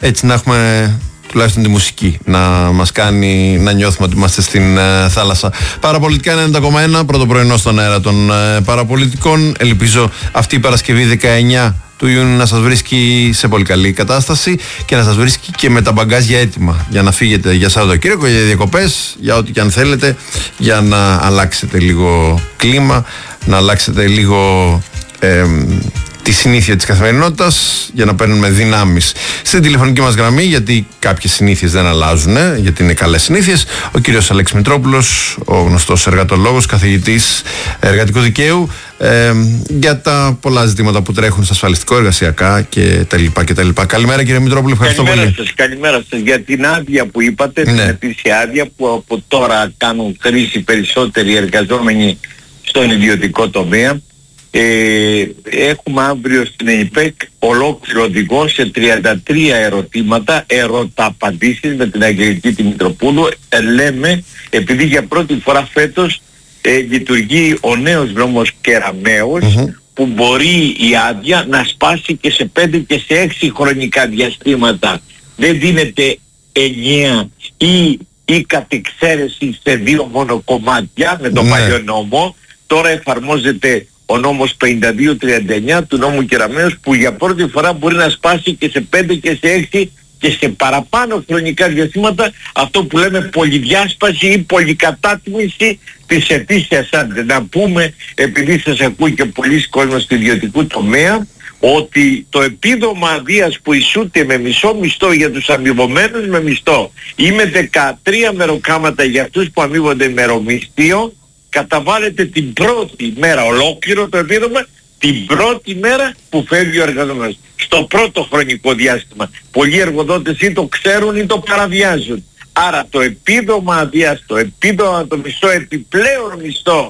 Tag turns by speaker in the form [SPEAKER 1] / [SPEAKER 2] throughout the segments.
[SPEAKER 1] έτσι να έχουμε τουλάχιστον τη μουσική να μας κάνει να νιώθουμε ότι είμαστε στην θάλασσα. Παραπολιτικά 90,1, πρώτο πρωινό στον αέρα των παραπολιτικών. Ελπίζω αυτή η Παρασκευή 19 του Ιούνιου να σας βρίσκει σε πολύ καλή κατάσταση και να σας βρίσκει και με τα μπαγκάζια έτοιμα για να φύγετε για Σαββατοκύριακο, για διακοπές, για ό,τι και αν θέλετε, για να αλλάξετε λίγο κλίμα, να αλλάξετε λίγο τη συνήθεια της καθημερινότητας, για να παίρνουμε δυνάμεις. Στην τηλεφωνική μας γραμμή, γιατί κάποιες συνήθειες δεν αλλάζουν, γιατί είναι καλές συνήθειες, ο κύριος Αλέξης Μητρόπουλος, ο γνωστός εργατολόγος, καθηγητής εργατικού δικαίου, για τα πολλά ζητήματα που τρέχουν στα ασφαλιστικό, εργασιακά και τα λοιπά και τα λοιπά. Καλημέρα κύριε Μητρόπουλο, ευχαριστώ πολύ.
[SPEAKER 2] Καλημέρα σας. Για την άδεια που είπατε, την ετήσια άδεια που από τώρα κάνουν χρήση περισσότεροι εργαζόμενοι στον ιδιωτικό τομέα. Έχουμε αύριο στην ΕΙΠΕΚ ολόκληρο οδηγό σε 33 ερωτήματα, ερωταπαντήσεις με την Αγγελική τη Μητροπούλου. Λέμε, επειδή για πρώτη φορά φέτος λειτουργεί ο νέος δρόμος Κεραμέως, που μπορεί η άδεια να σπάσει και σε 5 και σε 6 χρονικά διαστήματα. Δεν δίνεται 9 ή κατ' εξαίρεση σε 2 μόνο κομμάτια με τον παλιό νόμο. Τώρα εφαρμόζεται ο νόμος 5239 του νόμου Κεραμέως, που για πρώτη φορά μπορεί να σπάσει και σε 5 και σε 6 και σε παραπάνω χρονικά διαστήματα, αυτό που λέμε πολυδιάσπαση ή πολυκατάτμιση της ετήσιας άδειας. Να πούμε, επειδή σας ακούει και πολλοί κόσμος του ιδιωτικού τομέα, ότι το επίδομα αδείας που ισούται με μισό μισθό για τους αμοιβωμένους με μισθό ή με 13 μεροκάματα για αυτούς που αμοιβονται μερομισθείο, καταβάλλεται την πρώτη μέρα ολόκληρο το επίδομα, την πρώτη μέρα που φεύγει ο εργαζόμενος. Στο πρώτο χρονικό διάστημα. Πολλοί εργοδότες ή το ξέρουν ή το παραβιάζουν. Άρα το επίδομα αδείας, το επίδομα, το μισθό, επιπλέον μισθό,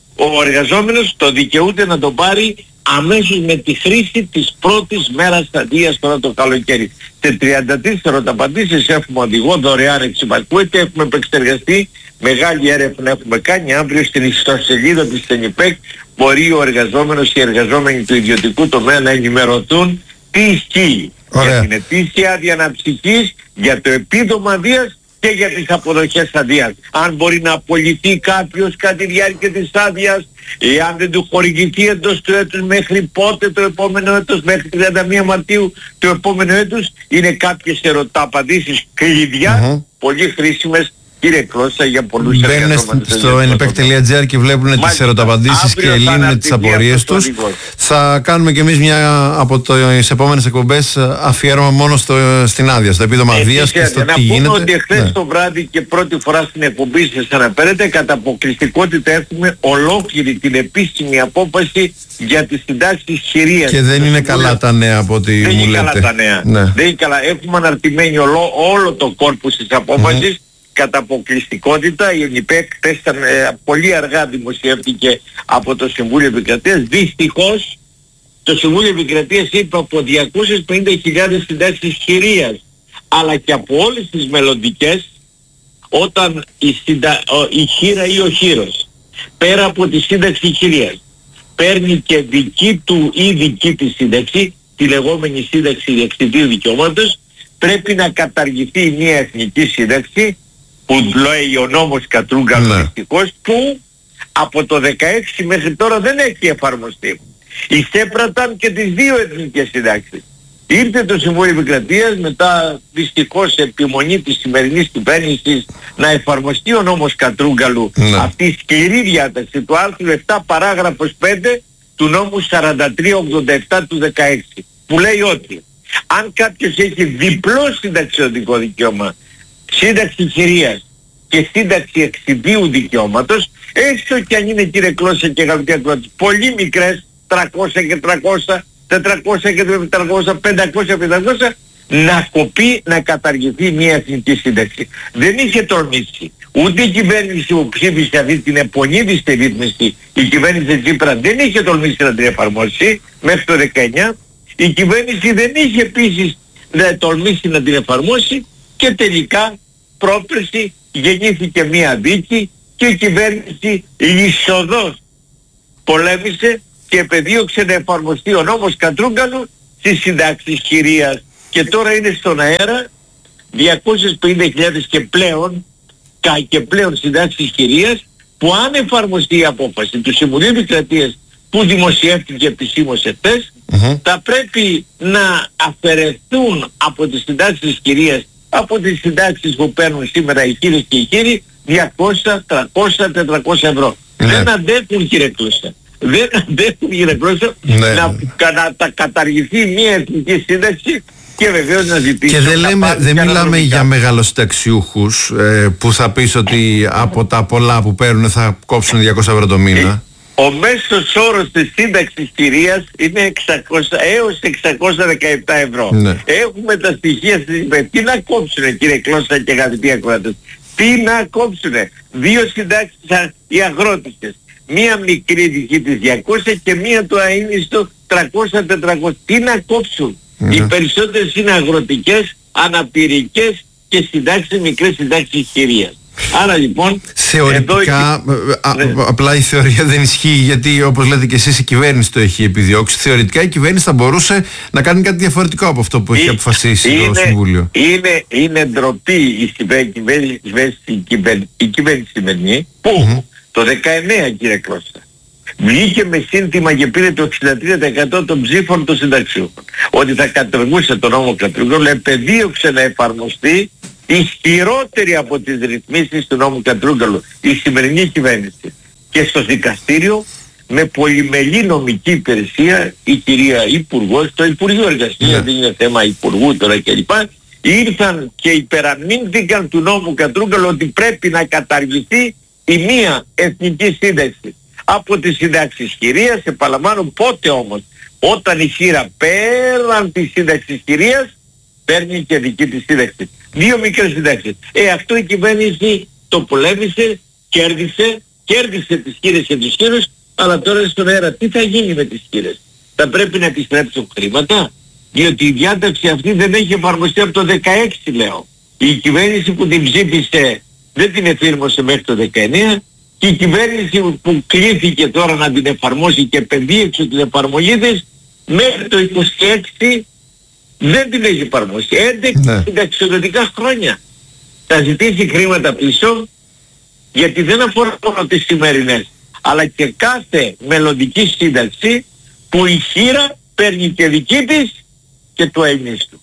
[SPEAKER 2] ο εργαζόμενος το δικαιούται να το πάρει αμέσως με τη χρήση της πρώτης μέρας αδείας τώρα το καλοκαίρι. Σε 34 ερωταπαντήσεις έχουμε οδηγό δωρεάν εξυπακούεται, έχουμε επεξεργαστεί, μεγάλη έρευνα έχουμε κάνει. Αύριο στην ιστοσελίδα της ΕΝΙΠΕΚ μπορεί ο εργαζόμενος και οι εργαζόμενοι του ιδιωτικού τομέα να ενημερωθούν τι ισχύει για την ετήσια άδεια αναψυχής, για το επίδομα αδείας και για τις αποδοχές αδείας. Αν μπορεί να απολυθεί κάποιος κατά τη διάρκεια της άδειας, εάν δεν του χορηγηθεί εντός του έτους, μέχρι πότε το επόμενο έτος, μέχρι 31 Μαρτίου του επόμενου έτους, είναι κάποιες ερωταπαντήσεις κλειδιά, πολύ χρήσιμες. Κύριε Κλώσσα, για πολλούς εργαζόμενους.
[SPEAKER 1] Μπαίνουν στο npec.gr και βλέπουν τις ερωταπαντήσεις και λύνουν τις απορίες τους. Θα κάνουμε και εμείς μια από τις επόμενες εκπομπές αφιέρωμα μόνο στην άδεια, στο επίδομα αδείας και στο τι γίνεται.
[SPEAKER 2] Να πούμε ότι εχθές το βράδυ και πρώτη φορά στην εκπομπή σας αναφέρεται, κατά αποκλειστικότητα έχουμε ολόκληρη την επίσημη απόφαση για τις συντάξεις χειρίας.
[SPEAKER 1] Και δεν είναι καλά τα νέα από ό,τι μου λέτε.
[SPEAKER 2] Δεν είναι καλά τα νέα. Δεν είναι καλά. Έχουμε αναρτημένη όλο το κόρπους της απόφασης. Κατά αποκλειστικότητα η ΕΝΙΠΕΚ ήταν πολύ αργά δημοσιεύτηκε από το Συμβούλιο Επικρατείας. Δυστυχώς το Συμβούλιο Επικρατείας είπε από 250.000 συντάξεις χειρίας, αλλά και από όλες τις μελλοντικές, όταν η χείρα ή ο χείρος πέρα από τη σύνταξη χειρίας παίρνει και δική του ή δική της σύνταξη, τη λεγόμενη σύνταξη διεξιδίου δικαιώματος, πρέπει να καταργηθεί μια εθνική σύνταξη που λέει ο νόμος Κατρούγκαλου δυστυχώς, που από το 16 μέχρι τώρα δεν έχει εφαρμοστεί. Εισέπραταν και τις δύο εθνικές συντάξεις. Ήρθε το Συμβούλιο Επικρατείας μετά δυστυχώς επιμονή της σημερινής κυβέρνησης να εφαρμοστεί ο νόμος Κατρούγκαλου, αυτή η σκληρή διάταξη του άρθρου 7 παράγραφος 5 του νόμου 4387 του 16, που λέει ότι αν κάποιος έχει διπλό συνταξιωτικό δικαίωμα, σύνταξη χειρίας και σύνταξη εξιδίου δικαιώματος, έστω και αν είναι, κύριε Κλώσσα και αγαπητοί ακροατές, πολύ μικρές, 300 και 300, 400 και 400, 500 και 500, να κοπεί, να καταργηθεί μια εθνική σύνταξη. Δεν είχε τολμήσει ούτε η κυβέρνηση που ψήφισε αυτή την επονίδιστη ρύθμιση, η κυβέρνηση Τσίπρα δεν είχε τολμήσει να την εφαρμόσει μέχρι το 19, η κυβέρνηση δεν είχε επίσης τολμήσει να την εφαρμόσει και τελικά πρόπερση γεννήθηκε μια δίκη και η κυβέρνηση λυσοδός πολέμησε και επεδίωξε να εφαρμοστεί ο νόμος Κατρούγκαλου στις συντάξεις χειρίας και τώρα είναι στον αέρα 250.000 και πλέον συντάξεις κυρίας, που αν εφαρμοστεί η απόφαση του Συμβουλίου Επικρατείας που δημοσιεύτηκε επισήμως εχθές, θα πρέπει να αφαιρεθούν από τις συντάξεις της κυρίας, από τις συντάξεις που παίρνουν σήμερα οι κύριες και οι κύριοι, 200, 300, 400 ευρώ. Δεν αντέχουν, κύριε Κλώσσα. Δεν αντέχουν, κύριε Κλώσσα, να καταργηθεί μια εθνική σύνταξη και βεβαίως να ζητήσει.
[SPEAKER 1] Και δεν μιλάμε για μεγαλοσυνταξιούχους που θα πεις ότι από τα πολλά που παίρνουν θα κόψουν 200 ευρώ το μήνα.
[SPEAKER 2] Ο μέσος όρος της σύνταξης κυρίας είναι 600 έως 617 ευρώ. Έχουμε τα στοιχεία στις ΥΠΕ. Τι να κόψουνε, κύριε Κλώσσα και αγαπητοί ακροατές? Τι να κόψουνε? 2 συντάξεις οι αγρότικες. Μία μικρή δική της 200 και μία το αείμνηστο 300-400. Τι να κόψουν? Οι περισσότερες είναι αγροτικές, αναπηρικές και συντάξεις, μικρές συντάξεις κυρίας. Άρα λοιπόν
[SPEAKER 1] θεωρητικά απλά η θεωρία δεν ισχύει, γιατί όπως λέτε και εσείς η κυβέρνηση το έχει επιδιώξει. Θεωρητικά η κυβέρνηση θα μπορούσε να κάνει κάτι διαφορετικό από αυτό που έχει αποφασίσει το Συμβούλιο.
[SPEAKER 2] Είναι ντροπή η κυβέρνηση σημερινή που το 19, κύριε Κλώσσα, βγήκε με σύνθημα και πήρε το 63% των ψήφων των συνταξιούχων ότι θα καταργούσε τον νόμο Κατρούγκαλου, επεδίωξε να εφαρμοστεί ισχυρότερη από τις ρυθμίσεις του νόμου Κατρούγκαλου η σημερινή κυβέρνηση. Και στο δικαστήριο με πολυμελή νομική υπηρεσία η κυρία Υπουργός, το Υπουργείο Εργασίας, δεν είναι θέμα Υπουργού τώρα κλπ, ήρθαν και υπεραμείνθηκαν του νόμου Κατρούγκαλου ότι πρέπει να καταργηθεί η μία εθνική σύνταξη από τις συντάξεις κυρίας. Επαναλαμβάνω, πότε όμως? Όταν η χείρα πέραν της σύνταξης κυρίας παίρνει και δική της σύνταξη. 2 μικρές συντάξεις. Αυτό η κυβέρνηση το πολέμησε, κέρδισε τις χείρες και τους χείρους, αλλά τώρα στον αέρα τι θα γίνει με τις χείρες? Θα πρέπει να επιστρέψουν χρήματα, διότι η διάταξη αυτή δεν έχει εφαρμοστεί από το 16, λέω. Η κυβέρνηση που την ψήφισε δεν την εφήρμοσε μέχρι το 19 και η κυβέρνηση που κλήθηκε τώρα να την εφαρμόσει και επεδίωξε την εφαρμογή της μέχρι το 26 δεν την έχει εφαρμόσει. 11 συνταξιοδοτικά χρόνια. Θα ζητήσει χρήματα πίσω, γιατί δεν αφορά μόνο τις σημερινές, αλλά και κάθε μελλοντική σύνταξη που η χείρα παίρνει και δική της και το αείμνηστο.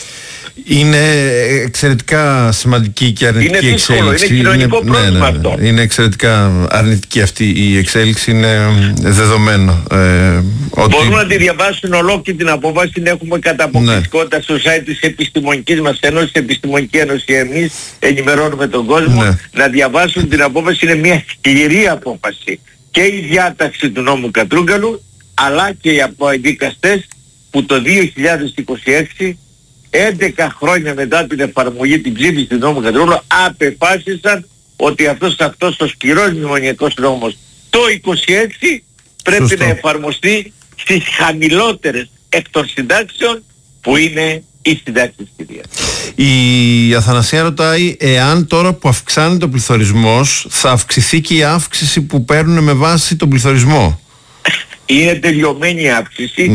[SPEAKER 1] Είναι εξαιρετικά σημαντική και αρνητική εξέλιξη.
[SPEAKER 2] Είναι κοινωνικό πρόβλημα αυτό.
[SPEAKER 1] Είναι εξαιρετικά αρνητική αυτή η εξέλιξη, είναι δεδομένο.
[SPEAKER 2] Μπορούν να τη διαβάσουν ολόκληρη την απόφαση, την έχουμε κατά αποκλειστικότητα στο site της Επιστημονικής μας Ένωσης, Επιστημονική Ένωση, εμείς ενημερώνουμε τον κόσμο, να διαβάσουν την απόφαση. Είναι μια σκληρή απόφαση και η διάταξη του νόμου Κατρούγκαλου, αλλά και οι δικαστές που το 2026, 11 χρόνια μετά την εφαρμογή, την ψήφιση του νόμου Κατρούγκαλου, απεφάσισαν ότι αυτός ο σκληρός μνημονιακός νόμος το 26 πρέπει να εφαρμοστεί στις χαμηλότερες εκ των συντάξεων που είναι η συντάξη της κυρίας.
[SPEAKER 1] Η Αθανασία ρωτάει εάν τώρα που αυξάνεται ο πληθωρισμός θα αυξηθεί και η αύξηση που παίρνουν με βάση τον πληθωρισμό.
[SPEAKER 2] Είναι τελειωμένη η αύξηση,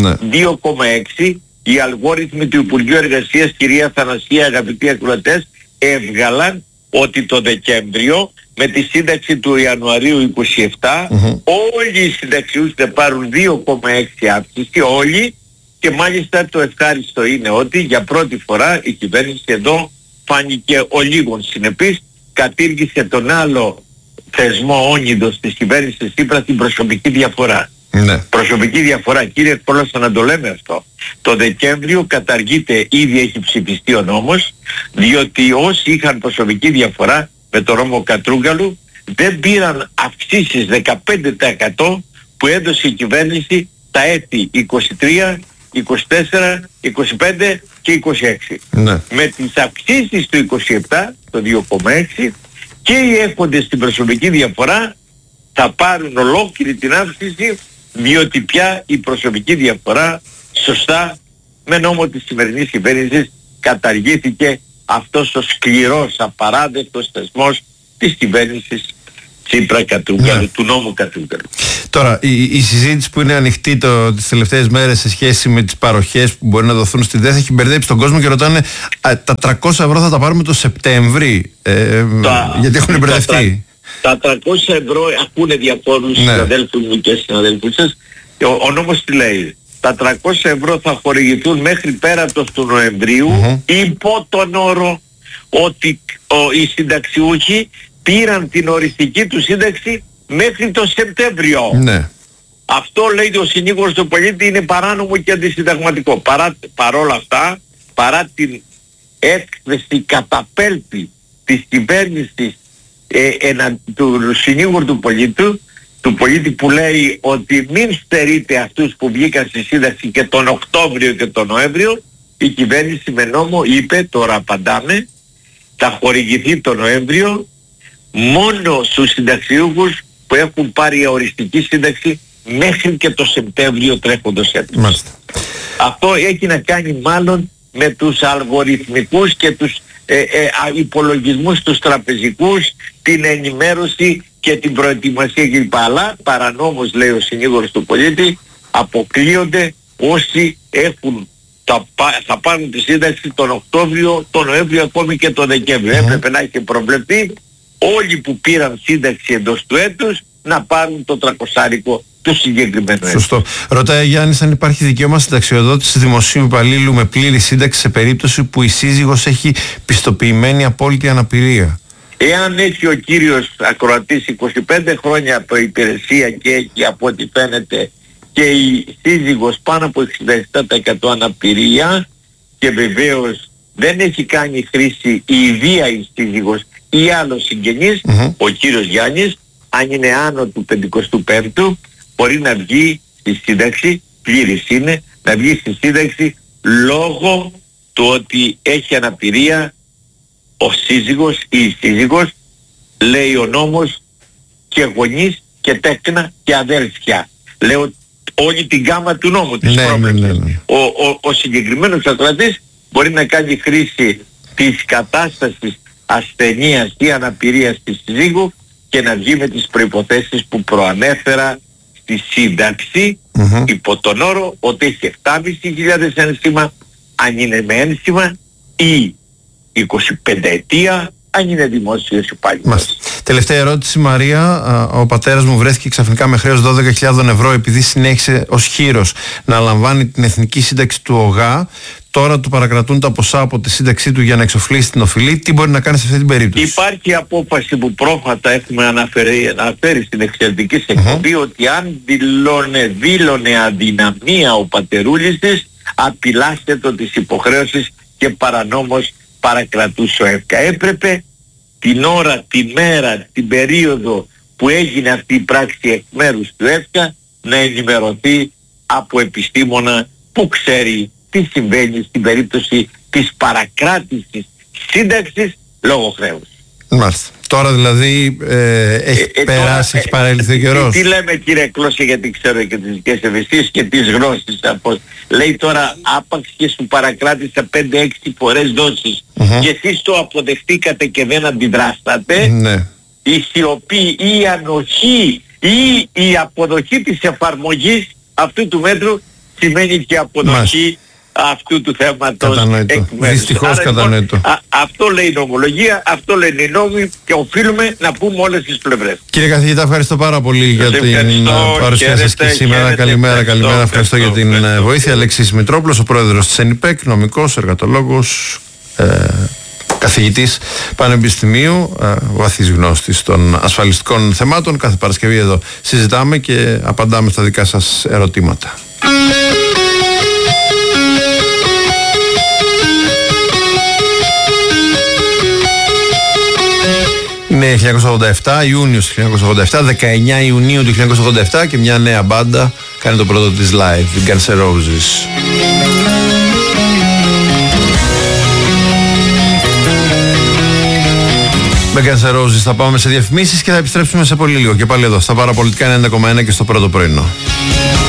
[SPEAKER 2] 2,6. Οι αλγόριθμοι του Υπουργείου Εργασίας, κυρία Αθανασία, αγαπητοί ακροατές, έβγαλαν ότι το Δεκέμβριο με τη σύνταξη του Ιανουαρίου 27 όλοι οι συνταξιούχοι θα πάρουν 2,6 αύξηση, όλοι, και μάλιστα το ευχάριστο είναι ότι για πρώτη φορά η κυβέρνηση εδώ φάνηκε ολίγων συνεπής, κατήργησε τον άλλο θεσμό όνειδος της κυβέρνησης Τσίπρα, την προσωπική διαφορά. Προσωπική διαφορά, κύριε Κόλαστα, να το λέμε αυτό. Το Δεκέμβριο καταργείται, ήδη έχει ψηφιστεί ο νόμος, διότι όσοι είχαν προσωπική διαφορά με το νόμο Κατρούγκαλου δεν πήραν αυξήσεις 15% που έδωσε η κυβέρνηση τα έτη 23, 24, 25 και 26. Με τις αυξήσεις του 27, το 2,6, και οι έχοντες στην προσωπική διαφορά θα πάρουν ολόκληρη την αύξηση, διότι πια η προσωπική διαφορά σωστά με νόμο της σημερινής κυβέρνησης καταργήθηκε αυτός ο σκληρός, απαράδεκτος θεσμός της κυβέρνησης Τσίπρα Κατρούγκαλου, του νόμου Κατρούγκαλου.
[SPEAKER 1] Τώρα, η συζήτηση που είναι ανοιχτή τις τελευταίες μέρες σε σχέση με τις παροχές που μπορεί να δοθούν στη ΔΕΘ έχει μπερδέψει τον κόσμο και ρωτάνε τα 300 ευρώ θα τα πάρουμε το Σεπτέμβρη, γιατί έχουν μπερδευτεί.
[SPEAKER 2] Τα 300 ευρώ ακούνε διαφόρους συναδέλφους μου και συναδέλφους σας. Ο νόμος τι λέει? Τα 300 ευρώ θα χορηγηθούν μέχρι πέρατος του Νοεμβρίου, υπό τον όρο ότι οι συνταξιούχοι πήραν την οριστική του σύνταξη μέχρι το Σεπτέμβριο.
[SPEAKER 1] Ναι.
[SPEAKER 2] Αυτό, λέει ο συνήγορος του πολίτη, είναι παράνομο και αντισυνταγματικό. Παρόλα αυτά, παρά την έκθεση καταπέλτη της κυβέρνησης του συνήγορου του πολίτη που λέει ότι μην στερείτε αυτούς που βγήκαν στη σύνταξη και τον Οκτώβριο και τον Νοέμβριο, η κυβέρνηση με νόμο είπε, τώρα απαντάμε, θα χορηγηθεί τον Νοέμβριο μόνο στους συνταξιούχους που έχουν πάρει οριστική σύνταξη μέχρι και το Σεπτέμβριο τρέχοντος έτους. Αυτό έχει να κάνει μάλλον με τους αλγοριθμικούς και τους υπολογισμούς τους τραπεζικούς, την ενημέρωση και την προετοιμασία κλπ. Αλλά παρανόμως, λέει ο συνήγορος του πολίτη, αποκλείονται όσοι θα πάρουν τη σύνταξη τον Οκτώβριο, τον Νοέμβριο, ακόμη και τον Δεκέμβριο. Έπρεπε να έχει προβλεφθεί όλοι που πήραν σύνταξη εντός του έτους να πάρουν το 300 του συγκεκριμένου έτους.
[SPEAKER 1] Σωστό. Ρωτάει Γιάννης αν υπάρχει δικαίωμα συνταξιοδότηση δημοσίου υπαλλήλου με πλήρη σύνταξη σε περίπτωση που η σύζυγος έχει πιστοποιημένη απόλυτη αναπηρία.
[SPEAKER 2] Εάν έχει ο κύριος ακροατής 25 χρόνια προϋπηρεσία και έχει, από ό,τι φαίνεται, και η σύζυγος πάνω από 67% αναπηρία και βεβαίως δεν έχει κάνει χρήση η ιδία η σύζυγος ή άλλος συγγενής, ο κύριος Γιάννης, αν είναι άνω του 55ου, μπορεί να βγει στη σύνταξη, πλήρης είναι, να βγει στη σύνταξη λόγω του ότι έχει αναπηρία ο σύζυγος ή η σύζυγος, λέει ο νόμος, και γονείς και τέκνα και αδέλφια. Λέω όλη την γάμα του νόμου της πρόβλεψης. Ο συγκεκριμένος ακροατής μπορεί να κάνει χρήση της κατάστασης ασθενείας ή αναπηρίας της σύζυγου και να βγει με τις προϋποθέσεις που προανέφερα στη σύνταξη, υπό τον όρο ότι έχει 7.500 ένσημα αν είναι με ένσημα ή 25 ετία αν είναι δημόσιος υπάλληλος.
[SPEAKER 1] Τελευταία ερώτηση, Μαρία. Ο πατέρας μου βρέθηκε ξαφνικά με χρέος 12.000 ευρώ επειδή συνέχισε ως χείρος να λαμβάνει την εθνική σύνταξη του ΟΓΑ. Τώρα του παρακρατούν τα ποσά από τη σύνταξή του για να εξοφλήσει την οφειλή. Τι μπορεί να κάνει σε αυτή την περίπτωση?
[SPEAKER 2] Υπάρχει απόφαση που πρόφατα έχουμε αναφέρει στην εξαιρετική εκπομπή, ότι αν δήλωνε αδυναμία ο πατερούλης της, απειλάστε το της υποχρέωσης και παρανόμως παρακρατούσε ο ΕΦΚΑ. Έπρεπε την ώρα, τη μέρα, την περίοδο που έγινε αυτή η πράξη εκ μέρους του ΕΦΚΑ να ενημερωθεί από επιστήμονα που ξέρει τι συμβαίνει στην περίπτωση της παρακράτησης σύνταξης λόγω χρέους.
[SPEAKER 1] Μάλιστα. Τώρα δηλαδή έχει περάσει, έχει παρέλθει ο καιρός.
[SPEAKER 2] Τι λέμε, κύριε Κλώση, γιατί ξέρω και τις δικές ευαισθήσεις και τις γνώσεις. Λέει τώρα άπαξ και σου παρακράτησα 5-6 φορές δόσεις και εσείς το αποδεχτήκατε και δεν αντιδράσατε. Η σιωπή ή η ανοχή ή η αποδοχή της εφαρμογής αυτού του μέτρου σημαίνει και αποδοχή αυτού του θέματος.
[SPEAKER 1] Δυστυχώς κατανοητό.
[SPEAKER 2] Αυτό λέει η νομολογία, αυτό λένε οι νόμοι και οφείλουμε να πούμε όλες τις πλευρές.
[SPEAKER 1] Κύριε καθηγητά, ευχαριστώ πάρα πολύ για την παρουσία σας και σήμερα. Καλημέρα. Ευχαριστώ για την βοήθεια. Αλέξης Μητρόπουλος, ο πρόεδρος της ΕΝΙΠΕΚ, νομικός, εργατολόγος, καθηγητής πανεπιστημίου, βαθύς γνώστης των ασφαλιστικών θεμάτων. Κάθε Παρασκευή εδώ συζητάμε και απαντάμε στα δικά σας ερωτήματα. Είναι 1987, Ιούνιος του 1987, 19 Ιουνίου του 1987 και μια νέα μπάντα κάνει το πρώτο της live, Guns N' Roses. Με Guns N' Roses θα πάμε σε διαφημίσεις και θα επιστρέψουμε σε πολύ λίγο. Και πάλι εδώ, στα Παραπολιτικά 90,1 και στο πρώτο πρωινό.